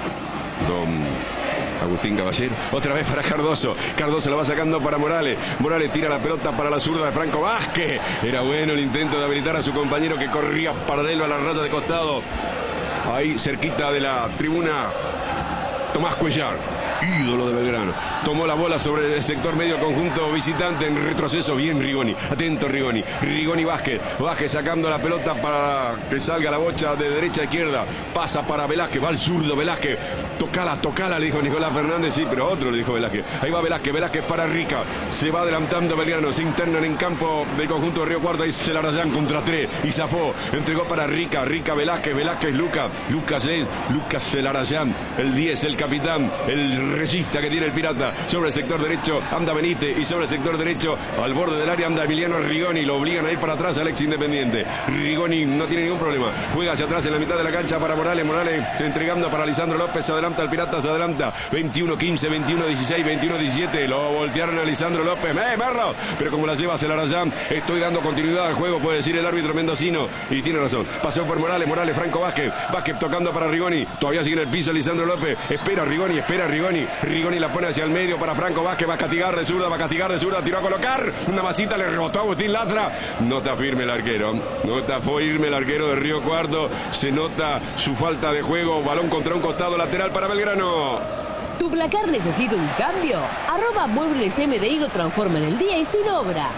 [SPEAKER 4] don Agustín Caballero. Otra vez para Cardoso. Cardoso la va sacando para Morales. Morales tira la pelota para la zurda de Franco Vázquez. Era bueno el intento de habilitar a su compañero que corría paralelo a la raya de costado. Ahí cerquita de la tribuna, Tomás Cuellar, ídolo de Belgrano. Tomó la bola sobre el sector medio conjunto visitante en retroceso. Bien Rigoni. Atento Rigoni. Rigoni Vázquez. Vázquez sacando la pelota para que salga la bocha de derecha a izquierda. Pasa para Velázquez. Va al zurdo Velázquez. Tocala, le dijo Nicolás Fernández. Sí, pero otro le dijo Velázquez. Ahí va Velázquez. Velázquez para Rica. Se va adelantando Belgrano. Se internan en campo del conjunto de Río Cuarto. Ahí se la rayan contra 3. Y zafó. Entregó para Rica. Rica Velázquez. Velázquez Lucas. Lucas Celarayán. El 10, el capitán. El regista que tiene el Pirata. Sobre el sector derecho anda Benítez. Y sobre el sector derecho al borde del área anda Emiliano Rigoni. Lo obligan a ir para atrás al ex Independiente. Rigoni no tiene ningún problema. Juega hacia atrás en la mitad de la cancha para Morales. Morales entregando para Lisandro López. Se adelanta el Pirata. Se adelanta. 21-15, 21-16, 21-17. Lo voltearon a Lisandro López. Merlo. Pero como la lleva Celarayán, estoy dando continuidad al juego, puede decir el árbitro mendocino. Y tiene razón. Pasó por Morales. Morales, Franco Vázquez. Vázquez tocando para Rigoni. Todavía sigue en el piso Lisandro López. Espera Rigoni. Rigoni la pone hacia el medio para Franco Vázquez. Va a castigar de zurda. Tiró a colocar. Una masita le rebotó a Agustín Lastra. No está firme el arquero. No está firme el arquero de Río Cuarto. Se nota su falta de juego. Balón contra un costado lateral para Belgrano.
[SPEAKER 7] ¿Tu placar necesita un cambio? @Muebles MDI lo transforma en el día y sin obra.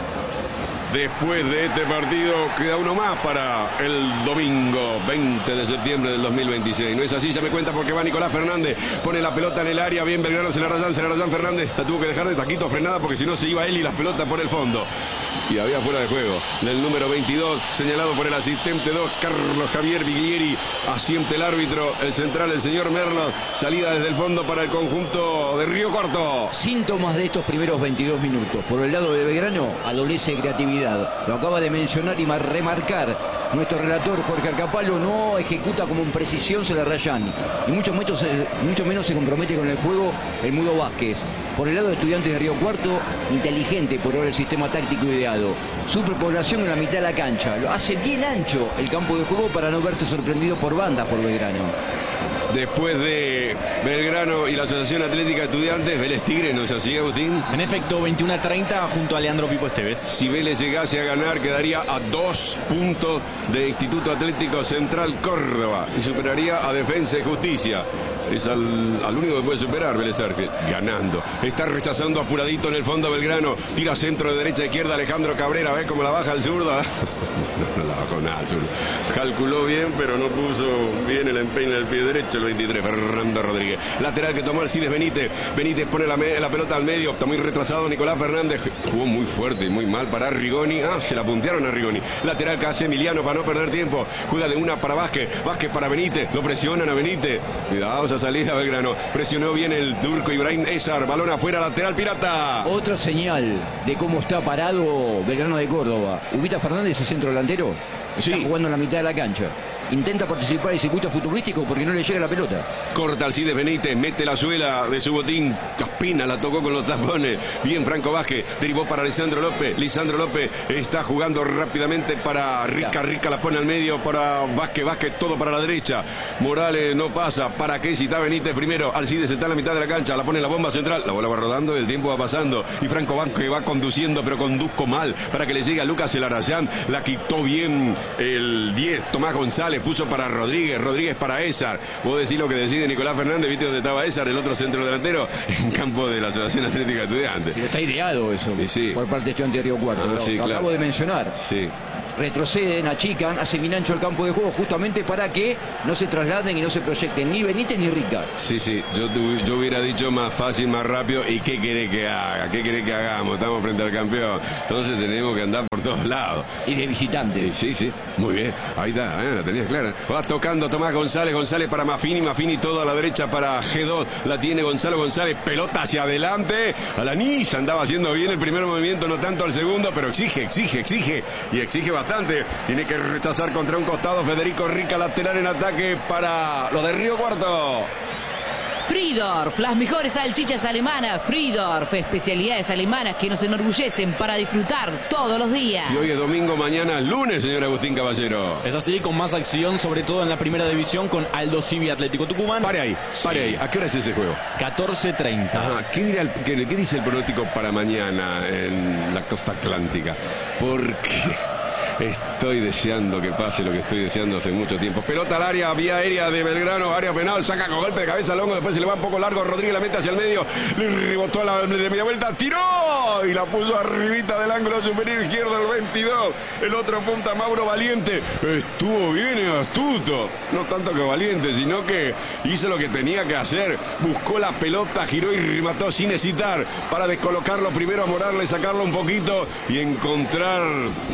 [SPEAKER 4] Después de este partido queda uno más para el domingo 20 de septiembre del 2026. No es así, ya me cuenta porque va Nicolás Fernández. Pone la pelota en el área, bien Belgrano, Celarayán Fernández. La tuvo que dejar de taquito frenada porque si no se iba él y las pelotas por el fondo. Y había fuera de juego del número 22, señalado por el asistente 2, Carlos Javier Biglieri. Asiente el árbitro, el central, el señor Merlo. Salida desde el fondo para el conjunto de Río Cuarto.
[SPEAKER 5] Síntomas de estos primeros 22 minutos. Por el lado de Belgrano, adolece creatividad. Lo acaba de mencionar y remarcar Nuestro relator Jorge Arcapalo no ejecuta como en precisión se la Rayani y mucho menos se compromete con el juego el Mudo Vázquez. Por el lado de Estudiantes de Río Cuarto, inteligente por ahora el sistema táctico ideado. Superpoblación en la mitad de la cancha. Lo hace bien ancho el campo de juego para no verse sorprendido por bandas por Belgrano.
[SPEAKER 4] Después de Belgrano y la Asociación Atlética Estudiantes, Vélez Tigre, ¿no es así, Agustín?
[SPEAKER 6] En efecto, 21-30 junto a Leandro Pipo Esteves.
[SPEAKER 4] Si Vélez llegase a ganar, quedaría a 2 puntos de Instituto Atlético Central Córdoba y superaría a Defensa y Justicia. Es al único que puede superar Vélez Arfield, ganando. Está rechazando apuradito en el fondo Belgrano. Tira centro de derecha a izquierda Alejandro Cabrera. ¿Ves cómo la baja el zurdo? No la bajó nada el zurdo. Calculó bien, pero no puso bien el empeine del pie derecho. El 23, Fernando Rodríguez. Lateral que tomó Alcides Benítez. Benítez pone la pelota al medio. Está muy retrasado Nicolás Fernández. Jugó muy fuerte y muy mal para Rigoni. Se la puntearon a Rigoni. Lateral que hace Emiliano para no perder tiempo. Juega de una para Vázquez. Vázquez para Benítez. Lo presionan a Benítez. Cuidado esa salida Belgrano. Presionó bien el turco Ibrahim Ezar. Balón afuera, lateral Pirata.
[SPEAKER 5] Otra señal de cómo está parado Belgrano de Córdoba. Ubita Fernández, su centro delantero. Está jugando en la mitad de la cancha. Intenta participar en el circuito futbolístico porque no le llega la pelota.
[SPEAKER 4] Corta Alcides Benítez, mete la suela de su botín. Caspina la tocó con los tapones. Bien Franco Vázquez, derivó para Lisandro López. Lisandro López está jugando rápidamente para Rica. Rica la pone al medio para Vázquez. Vázquez todo para la derecha. Morales no pasa. ¿Para qué? Si está Benítez primero. Alcides está en la mitad de la cancha. La pone en la bomba central. La bola va rodando, el tiempo va pasando. Y Franco Vázquez va conduciendo, pero conduzco mal para que le llegue a Lucas Elarayán. La quitó bien el 10. Tomás González puso para Rodríguez. Rodríguez para Ezar. Vos decís lo que decide Nicolás Fernández. ¿Viste dónde estaba Ezar, el otro centro delantero? En campo de la Asociación Atlética Estudiantes.
[SPEAKER 5] Pero está ideado eso por parte de Estudiantes de Río Cuarto. Lo acabo de mencionar.
[SPEAKER 4] Sí.
[SPEAKER 5] Retroceden, achican, hacen bien ancho el campo de juego justamente para que no se trasladen y no se proyecten ni Benítez ni Rica.
[SPEAKER 4] Sí, yo hubiera dicho más fácil, más rápido. ¿Y qué querés que haga? ¿Qué querés que hagamos? Estamos frente al campeón. Entonces tenemos que andar por todos lados.
[SPEAKER 5] Y de visitante.
[SPEAKER 4] Sí. Muy bien. Ahí está, la tenías clara. Va tocando Tomás González. González para Mafini todo a la derecha para G2. La tiene Gonzalo González. Pelota hacia adelante. Alanis andaba haciendo bien el primer movimiento, no tanto al segundo, pero exige. Y exige bastante. Tiene que rechazar contra un costado Federico Rica, lateral en ataque para los de Río Cuarto.
[SPEAKER 7] Friedorf, las mejores salchichas alemanas. Friedorf, especialidades alemanas que nos enorgullecen para disfrutar todos los días.
[SPEAKER 4] Y hoy es domingo, mañana es lunes, señor Agustín Caballero.
[SPEAKER 6] Es así, con más acción, sobre todo en la primera división, con Aldo Civi Atlético Tucumán.
[SPEAKER 4] Pare ahí. ¿A qué hora es ese juego?
[SPEAKER 6] 14:30.
[SPEAKER 4] ¿Qué dice el pronóstico para mañana en la costa atlántica? Porque estoy deseando que pase lo que estoy deseando hace mucho tiempo. Pelota al área, vía aérea de Belgrano, área penal, saca con golpe de cabeza Longo, después se le va un poco largo, Rodríguez la mete hacia el medio, le rebotó de media vuelta, tiró y la puso arribita del ángulo superior izquierdo el 22. El otro punta Mauro Valiente, estuvo bien y astuto, no tanto que valiente, sino que hizo lo que tenía que hacer, buscó la pelota, giró y remató sin hesitar para descolocarlo primero a Morales, sacarlo un poquito y encontrar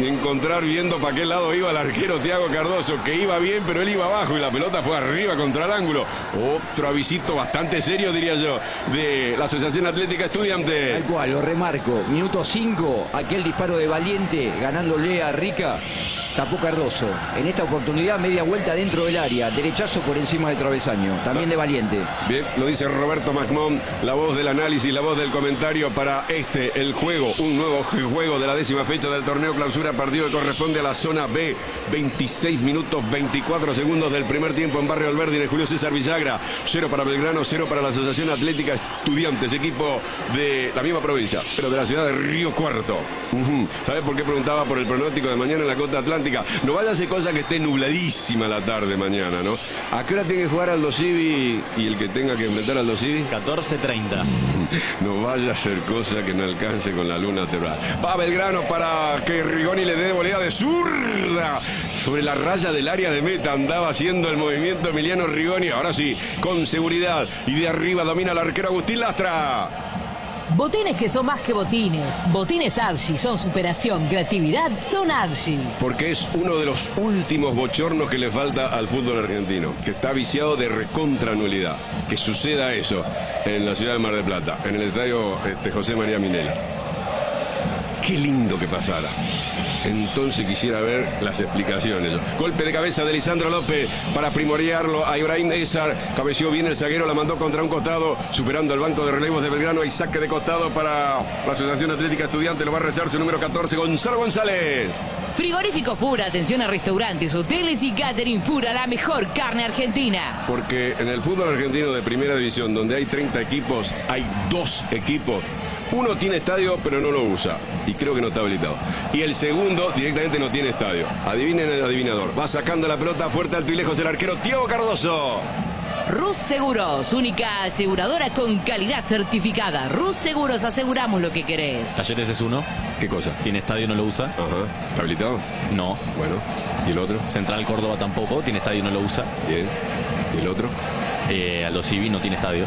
[SPEAKER 4] viendo para qué lado iba el arquero Thiago Cardoso, que iba bien, pero él iba abajo y la pelota fue arriba contra el ángulo. Otro avisito bastante serio, diría yo, de la Asociación Atlética Estudiantes.
[SPEAKER 5] Tal cual, lo remarco. Minuto 5, aquel disparo de Valiente ganándole a Rica. Tapó Cardoso. En esta oportunidad, media vuelta dentro del área. Derechazo por encima del travesaño. También de Valiente.
[SPEAKER 4] Bien, lo dice Roberto Macmón, la voz del análisis, la voz del comentario para el juego. Un nuevo juego de la 10ª fecha del torneo clausura. Partido que corresponde a la zona B. 26 minutos, 24 segundos del primer tiempo en Barrio Alberdi, en el Julio César Villagra. 0 para Belgrano, 0 para la Asociación Atlética Estudiantes, equipo de la misma provincia, pero de la ciudad de Río Cuarto. ¿Sabes por qué preguntaba por el pronóstico de mañana en la costa atlántica? No vaya a ser cosa que esté nubladísima la tarde mañana, ¿no? ¿A qué hora tiene que jugar Aldo Civi y el que tenga que enfrentar a Aldo Civi?
[SPEAKER 6] 14:30.
[SPEAKER 4] No vaya a ser cosa que no alcance con la luna terral. Va Belgrano para que Rigoni le dé volea de zurda. Sobre la raya del área de meta andaba haciendo el movimiento Emiliano Rigoni. Ahora sí, con seguridad. Y de arriba domina el arquero Agustín Lastra.
[SPEAKER 7] Botines que son más que botines. Botines Archie son superación, creatividad, son Archie.
[SPEAKER 4] Porque es uno de los últimos bochornos que le falta al fútbol argentino, que está viciado de recontranualidad. Que suceda eso en la ciudad de Mar del Plata, en el estadio José María Minella. Qué lindo que pasara. entonces quisiera ver las explicaciones. Golpe de cabeza de Lisandro López para primorearlo a Ibrahim Ezar. Cabeció bien el zaguero, la mandó contra un costado, superando el banco de relevos de Belgrano. Hay saque de costado para la Asociación Atlética Estudiante. Lo va a rezar su número 14, Gonzalo González.
[SPEAKER 7] Frigorífico Fura, atención a restaurantes, hoteles y catering. Fura, la mejor carne argentina.
[SPEAKER 4] Porque en el fútbol argentino de primera división, donde hay 30 equipos, hay 2 equipos. Uno tiene estadio, pero no lo usa. Y creo que no está habilitado. Y el segundo directamente no tiene estadio. Adivinen el adivinador. Va sacando la pelota fuerte, alto y lejos el arquero Thiago Cardoso.
[SPEAKER 7] Rus Seguros, única aseguradora con calidad certificada. Rus Seguros, aseguramos lo que querés.
[SPEAKER 6] Talleres es uno.
[SPEAKER 4] ¿Qué cosa?
[SPEAKER 6] Tiene estadio, no lo usa.
[SPEAKER 4] Ajá. ¿Está habilitado?
[SPEAKER 6] No.
[SPEAKER 4] Bueno. ¿Y el otro?
[SPEAKER 6] Central Córdoba tampoco. Tiene estadio, no lo usa.
[SPEAKER 4] Bien. ¿Y el otro?
[SPEAKER 6] Aldo Civi no tiene estadio.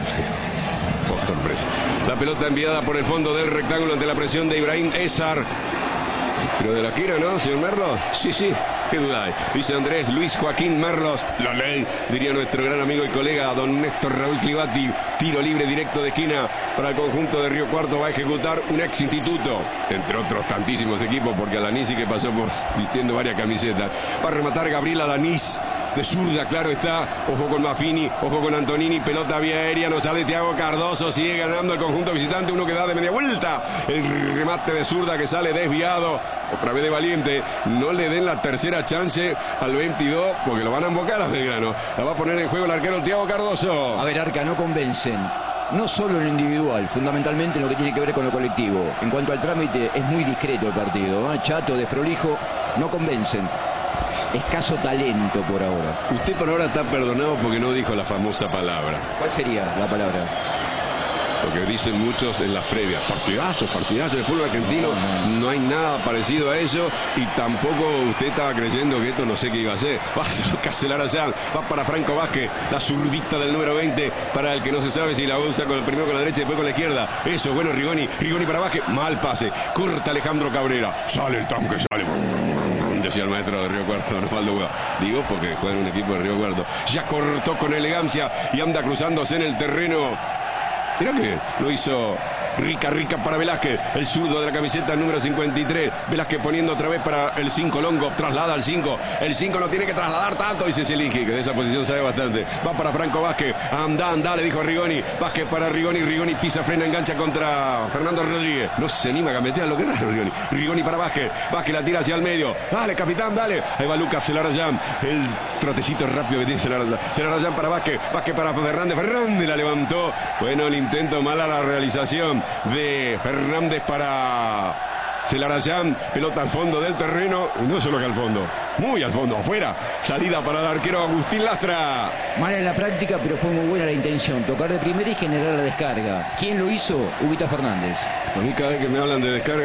[SPEAKER 4] Oh, sorpresa. La pelota enviada por el fondo del rectángulo ante la presión de Ibrahim Ezar. Pero de la Quira, ¿no, señor Merlos? Sí, sí. ¿Qué duda hay? Dice Andrés Luis Joaquín Merlos. La ley, diría nuestro gran amigo y colega don Néstor Raúl Clivati. Tiro libre directo de esquina para el conjunto de Río Cuarto. Va a ejecutar un ex instituto, entre otros tantísimos equipos, porque Alanisi, que pasó por vistiendo varias camisetas. Va a rematar Gabriel Alanís. De zurda, claro está. Ojo con Maffini, ojo con Antonini. Pelota vía aérea, no sale Thiago Cardoso. Sigue ganando el conjunto visitante. Uno que da de media vuelta. El remate de zurda que sale desviado. Otra vez de Valiente. No le den la tercera chance al 22, porque lo van a embocar a Belgrano. La va a poner en juego el arquero Thiago Cardoso.
[SPEAKER 5] A ver, Arca, no convencen. No solo en lo individual, fundamentalmente en lo que tiene que ver con lo colectivo. En cuanto al trámite, es muy discreto el partido, ¿eh? Chato, desprolijo, no convencen. Escaso talento por ahora.
[SPEAKER 4] Usted por ahora está perdonado porque no dijo la famosa palabra.
[SPEAKER 5] ¿Cuál sería la palabra?
[SPEAKER 4] Lo que dicen muchos en las previas. Partidazos, partidazos de fútbol argentino. No hay nada parecido a eso. Y tampoco usted estaba creyendo que esto no sé qué iba a hacer. Va a hacer Castelar allá. Va para Franco Vázquez. La zurdita del número 20. Para el que no se sabe si la usa con el primero con la derecha y después con la izquierda. Eso, bueno, Rigoni. Rigoni para Vázquez. Mal pase. Corta Alejandro Cabrera. Sale el tanque, sale. Decía el maestro de Río Cuarto, Osvaldo Huga. Digo porque juega en un equipo de Río Cuarto. Ya cortó con elegancia y anda cruzándose en el terreno. Mirá que lo hizo Rica para Velázquez, el zurdo de la camiseta número 53. Velázquez poniendo otra vez para el 5 Longo, traslada al 5. El 5 no tiene que trasladar tanto, dice Zelinski, que de esa posición sabe bastante. Va para Franco Vázquez, anda, le dijo Rigoni. Vázquez para Rigoni pisa, frena, engancha contra Fernando Rodríguez. No se anima a gambetear, lo que raro Rigoni. Rigoni para Vázquez la tira hacia el medio. Dale, capitán, dale. Ahí va Lucas Celarayán, el trotecito rápido que tiene Celarayán para Vázquez para Fernández la levantó. Bueno, el intento, mala la realización de Fernández para Celarayán. Pelota al fondo del terreno, no solo que al fondo, muy al fondo, afuera. Salida para el arquero Agustín Lastra.
[SPEAKER 5] Mala en la práctica, pero fue muy buena la intención. Tocar de primera y generar la descarga. ¿Quién lo hizo? Huguita Fernández.
[SPEAKER 4] A mí cada vez que me hablan de descarga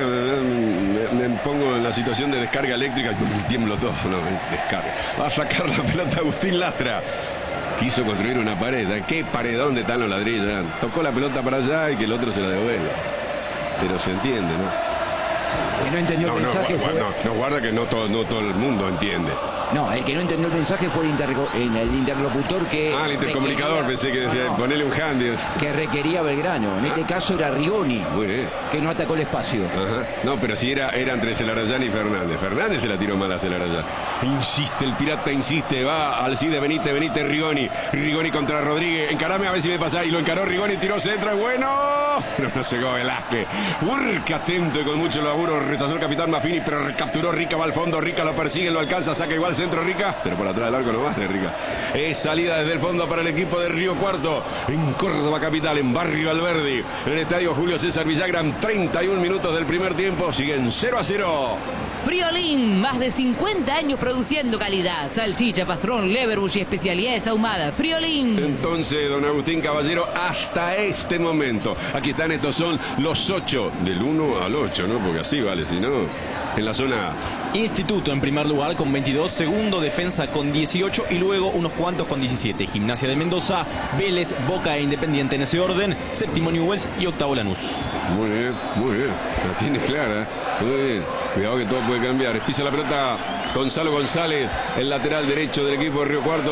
[SPEAKER 4] me pongo en la situación de descarga eléctrica y tiemblo todo. No, descarga. Va a sacar la pelota Agustín Lastra. Quiso construir una pared. ¿Qué pared? ¿Dónde están los ladrillos? Tocó la pelota para allá y que el otro se la devuelve. Pero se entiende, ¿no?
[SPEAKER 5] Que no entendió el mensaje fue...
[SPEAKER 4] No, guarda que no todo el mundo entiende.
[SPEAKER 5] No, el que no entendió el mensaje fue el interlocutor que...
[SPEAKER 4] el intercomunicador, pensé que decía, ponerle un handy.
[SPEAKER 5] Que requería Belgrano. En este caso era Rigoni.
[SPEAKER 4] Muy bien.
[SPEAKER 5] Que no atacó el espacio.
[SPEAKER 4] Ajá. No, pero sí era entre Celarayán y Fernández. Fernández se la tiró mal a Celarayán. Insiste, el pirata insiste. Va al Cide Benítez, Rigoni contra Rodríguez. Encarame a ver si me pasa. Y lo encaró Rigoni, tiró centro, es bueno. Pero no llegó Velázquez. Urca atento y con mucho laburo. Rechazó el capitán Maffini, pero recapturó Rica, va al fondo. Rica lo persigue, lo alcanza, saca igual centro Rica, pero por atrás del arco no va de Rica. Es salida desde el fondo para el equipo de Río Cuarto, en Córdoba capital, en Barrio Alberdi, en el estadio Julio César Villagra. 31 minutos del primer tiempo, siguen 0-0.
[SPEAKER 7] Friolín, más de 50 años produciendo calidad. Salchicha, pastrón, leverbush y especialidades ahumadas. Friolín.
[SPEAKER 4] Entonces, don Agustín Caballero, hasta este momento, aquí están, estos son los 8, del 1 al 8, ¿no? Porque así vale, si no, en la zona...
[SPEAKER 6] Instituto en primer lugar con 22, segundo Defensa con 18 y luego unos cuantos con 17. Gimnasia de Mendoza, Vélez, Boca e Independiente en ese orden, séptimo Newell's y octavo Lanús.
[SPEAKER 4] Muy bien, la tiene clara, muy bien. Cuidado que todo puede cambiar. Pisa la pelota Gonzalo González, el lateral derecho del equipo de Río Cuarto.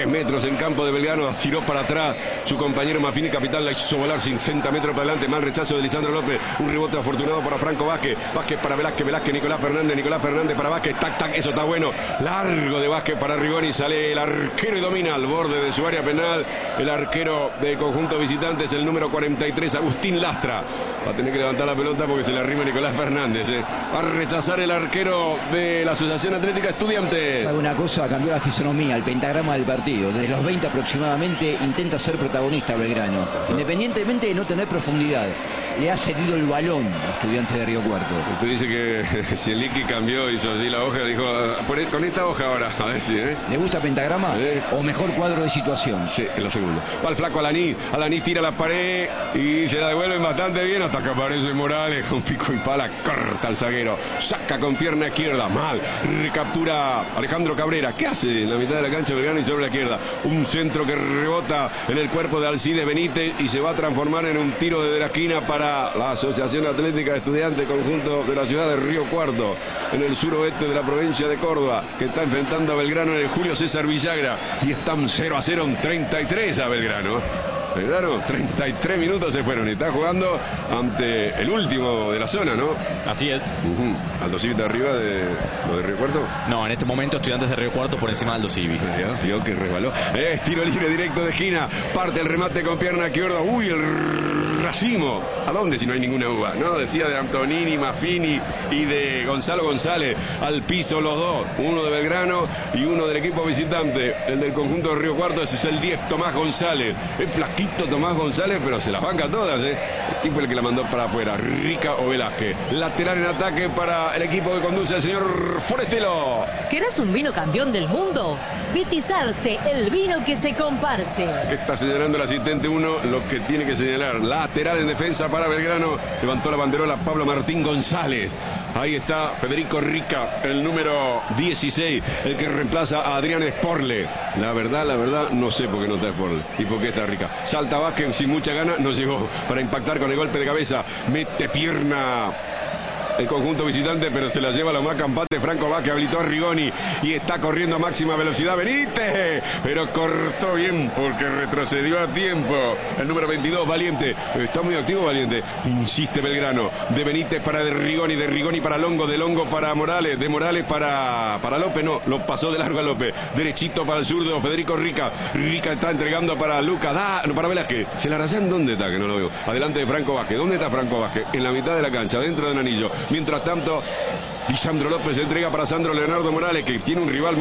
[SPEAKER 4] 3 metros en campo de Belgrano, tiró para atrás su compañero Mafini, capitán, la hizo volar 60 metros para adelante, mal rechazo de Lisandro López, un rebote afortunado para Franco Vázquez, Vázquez para Velázquez, Nicolás Fernández para Vázquez, tac, eso está bueno, largo de Vázquez para Rigoni, sale el arquero y domina al borde de su área penal, el arquero del conjunto visitantes, el número 43, Agustín Lastra. Va a tener que levantar la pelota porque se le arrima Nicolás Fernández. Va a rechazar el arquero de la Asociación Atlética Estudiantes.
[SPEAKER 5] Alguna cosa cambió la fisonomía, el pentagrama del partido. Desde los 20 aproximadamente intenta ser protagonista Belgrano, independientemente de no tener profundidad. Le ha cedido el balón a Estudiantes de Río Cuarto.
[SPEAKER 4] Usted dice que si el Liqui cambió, hizo así la hoja, le dijo, con esta hoja ahora, a ver si,
[SPEAKER 5] ¿Le gusta pentagrama? ¿O mejor cuadro de situación?
[SPEAKER 4] Sí, en lo segundo. Va el flaco Alaní tira la pared y se la devuelven bastante bien hasta que aparece Morales con pico y pala, corta al zaguero, saca con pierna izquierda, mal, recaptura Alejandro Cabrera. ¿Qué hace en la mitad de la cancha Belgrano y sobre la izquierda? Un centro que rebota en el cuerpo de Alcides Benítez y se va a transformar en un tiro desde la esquina para la Asociación Atlética de Estudiantes, conjunto de la ciudad de Río Cuarto, en el suroeste de la provincia de Córdoba, que está enfrentando a Belgrano en el Julio César Villagra, y están 0-0 en 33 a Belgrano. Belgrano, 33 minutos se fueron y está jugando ante el último de la zona, ¿no?
[SPEAKER 6] Así es.
[SPEAKER 4] Aldo Civi está arriba de lo de Río Cuarto.
[SPEAKER 6] No, en este momento Estudiantes de Río Cuarto por encima de Aldo Civi.
[SPEAKER 4] Vio que resbaló. Es tiro libre directo de esquina. Parte el remate con pierna izquierda. Uy, el racimo. ¿A dónde si no hay ninguna uva? No, decía de Antonini, Mafini y de Gonzalo González. Al piso los dos. Uno de Belgrano y uno del equipo visitante. El del conjunto de Río Cuarto. Ese es el 10, Tomás González. Es flaquito Tomás González, pero se las banca todas, El tipo el que la mandó para afuera. Rica o Velázquez. Lateral en ataque para el equipo que conduce el señor Forestelo.
[SPEAKER 7] ¿Querés un vino campeón del mundo? Vitizarte, el vino que se comparte.
[SPEAKER 4] Que está señalando el asistente 1 lo que tiene que señalar. Lateral en defensa para Belgrano. Levantó la banderola Pablo Martín González. Ahí está Federico Rica, el número 16, el que reemplaza a Adrián Sporle. La verdad, no sé por qué no está Sporle y por qué está Rica. Salta Vázquez sin mucha gana, no llegó para impactar con el golpe de cabeza. Mete pierna el conjunto visitante, pero se la lleva lo más campante Franco Vázquez, habilitó a Rigoni y está corriendo a máxima velocidad Benítez, pero cortó bien porque retrocedió a tiempo el número 22, Valiente. Está muy activo Valiente, insiste Belgrano, de Benítez para de Rigoni para Longo, de Longo para Morales, de Morales para López, no, lo pasó de largo a López, derechito para el zurdo Federico Rica está entregando para Lucas, para Velázquez, se la rayan, ¿dónde está? Que no lo veo, adelante de Franco Vázquez, ¿dónde está Franco Vázquez? En la mitad de la cancha, dentro del anillo. Mientras tanto, Lisandro López entrega para Sandro Leonardo Morales, que tiene un rival